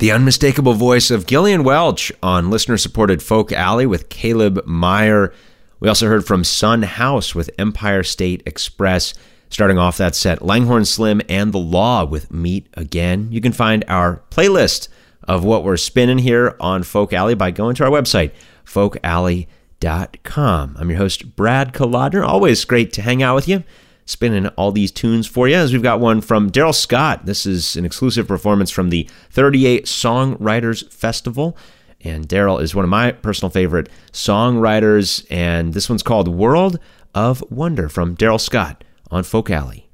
The unmistakable voice of Gillian Welch on listener-supported Folk Alley with Caleb Meyer. We also heard from Sun House with Empire State Express. Starting off that set, Langhorne Slim and The Law with Meet Again. You can find our playlist of what we're spinning here on Folk Alley by going to our website, folkalley.com. I'm your host, Brad Kolodner. Always great to hang out with you, spinning all these tunes for you, as we've got one from Daryl Scott. This is an exclusive performance from the 38 Songwriters Festival, and Daryl is one of my personal favorite songwriters, and this one's called World of Wonder from Daryl Scott on Folk Alley.